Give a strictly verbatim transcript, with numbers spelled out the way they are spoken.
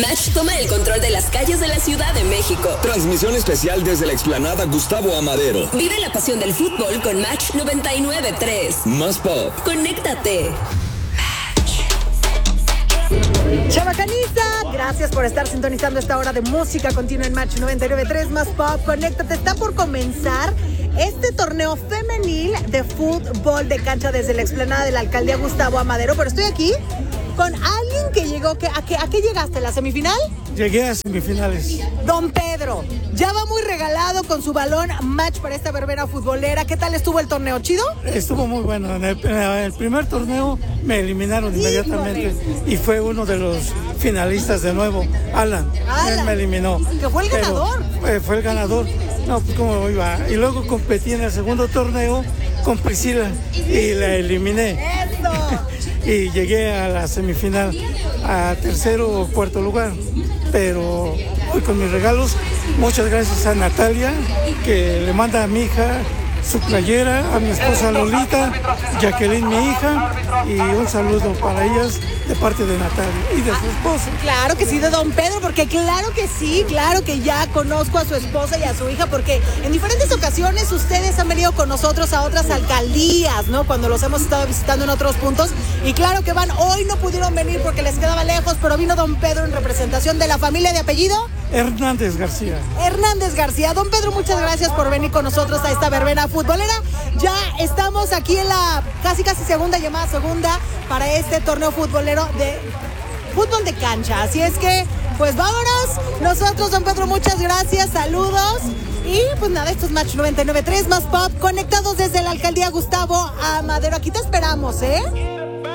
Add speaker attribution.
Speaker 1: Match toma el control de las calles de la Ciudad de México.
Speaker 2: Transmisión especial desde la explanada Gustavo Amadero.
Speaker 1: Vive la pasión del fútbol con Match noventa y nueve punto tres.
Speaker 2: Más pop.
Speaker 1: Conéctate.
Speaker 3: Chavacanista, gracias por estar sintonizando esta hora de música continua en Match noventa y nueve punto tres. Más pop, conéctate. Está por comenzar este torneo femenil de fútbol de cancha desde la explanada de la alcaldía Gustavo Amadero. Pero estoy aquí con alguien que llegó. Que, ¿a, qué, ¿A qué llegaste? ¿La semifinal?
Speaker 4: Llegué a semifinales.
Speaker 3: Don Pedro, ya va muy regalado con su balón Match para esta verbena futbolera. ¿Qué tal estuvo el torneo? ¿Chido?
Speaker 4: Estuvo muy bueno. En el, en el primer torneo me eliminaron inmediatamente y fue uno de los finalistas de nuevo, Alan.
Speaker 3: Alan.
Speaker 4: Él me eliminó.
Speaker 3: Que fue el
Speaker 4: Pero,
Speaker 3: ganador.
Speaker 4: Eh, fue el ganador. No, pues cómo iba. Y luego competí en el segundo torneo con Priscila y la eliminé.
Speaker 3: ¡Eso!
Speaker 4: Y llegué a la semifinal, a tercero o cuarto lugar. Pero hoy con mis regalos, muchas gracias a Natalia, que le manda a mi hija su playera, a mi esposa Lolita, Jacqueline, mi hija, y un saludo para ellas de parte de Natalia y de su esposo.
Speaker 3: Claro que sí, de Don Pedro, porque claro que sí, claro que ya conozco a su esposa y a su hija, porque en diferentes ocasiones ustedes han venido con nosotros a otras alcaldías, ¿no? Cuando los hemos estado visitando en otros puntos, y claro que van, hoy no pudieron venir porque les quedaba lejos, pero vino Don Pedro en representación de la familia de apellido
Speaker 4: Hernández García.
Speaker 3: Hernández García. Don Pedro, muchas gracias por venir con nosotros a esta verbena futbolera. Ya estamos aquí en la casi casi segunda llamada segunda para este torneo futbolero de fútbol de cancha. Así es que, pues vámonos. Nosotros, Don Pedro, muchas gracias. Saludos. Y pues nada, esto es Match noventa y nueve punto tres, más pop, conectados desde la alcaldía Gustavo Amadero. Aquí te esperamos, ¿eh?